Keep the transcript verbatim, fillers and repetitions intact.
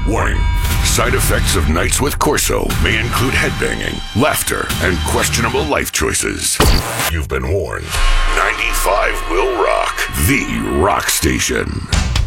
Warning. Side effects of nights with Corso may include headbanging, laughter, and questionable life choices. You've been warned. ninety-five will rock. The rock station.